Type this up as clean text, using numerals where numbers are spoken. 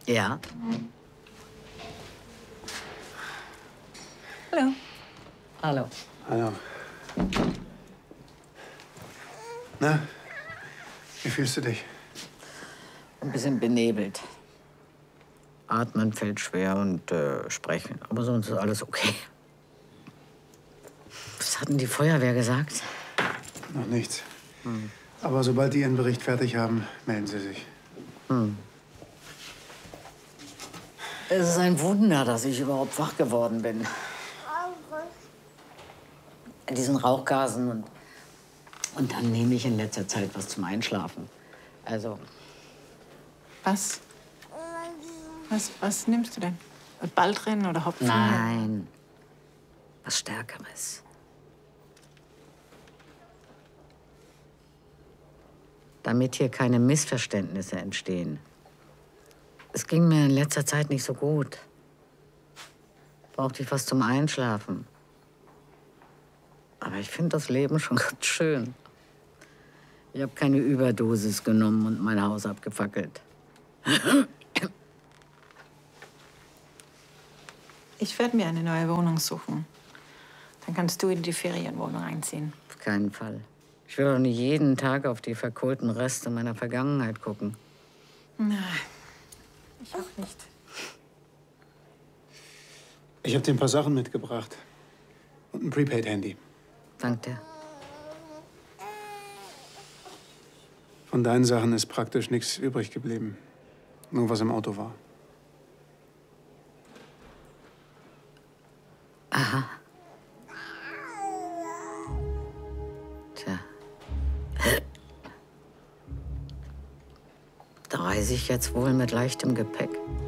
Ja. Hallo. Hallo. Hallo. Na, wie fühlst du dich? Ein bisschen benebelt. Atmen fällt schwer und sprechen. Aber sonst ist alles okay. Was hat denn die Feuerwehr gesagt? Noch nichts. Aber sobald die ihren Bericht fertig haben, melden sie sich. Es ist ein Wunder, dass ich überhaupt wach geworden bin. In diesen Rauchgasen und dann nehme ich in letzter Zeit was zum Einschlafen. Also, Was? Was nimmst du denn? Baldrian oder Hopfen? nein, was Stärkeres. Damit hier keine Missverständnisse entstehen. Es ging mir in letzter Zeit nicht so gut. Brauchte ich was zum Einschlafen. Aber ich finde das Leben schon ganz schön. Ich habe keine Überdosis genommen und mein Haus abgefackelt. Ich werde mir eine neue Wohnung suchen. Dann kannst du in die Ferienwohnung einziehen. Auf keinen Fall. Ich will doch nicht jeden Tag auf die verkohlten Reste meiner Vergangenheit gucken. Nein, ich auch nicht. Ich habe dir ein paar Sachen mitgebracht. Und ein Prepaid-Handy. Dank dir. Von deinen Sachen ist praktisch nichts übrig geblieben. Nur was im Auto war. Aha. Tja. Da reise ich jetzt wohl mit leichtem Gepäck.